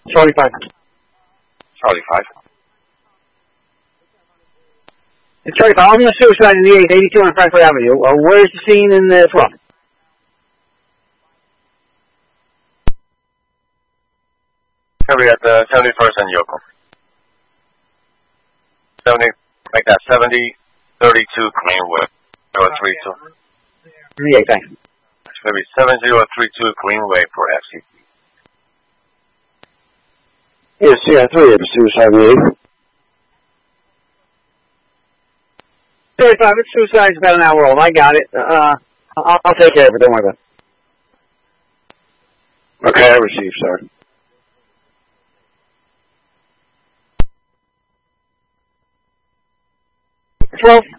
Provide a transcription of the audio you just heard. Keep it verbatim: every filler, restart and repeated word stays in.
Charlie five. Charlie five. It's Charlie five. I'm going to suicide in the eighth, eighty-two on Frankfurt Avenue. Uh, where's the scene in the twelfth? Heavy at the seventy-first and Yoko. seventy, like that, seventy, thirty-two Greenway. zero three two. Yeah, thanks. It's going to be seven zero three two Greenway for F C T. Yes, yeah, three of the suicide in the eighth. thirty-five, it's suicide. It's about an hour old. I got it. Uh, I'll, I'll take care of it. Don't worry about it. Okay, I received, sir. twelve.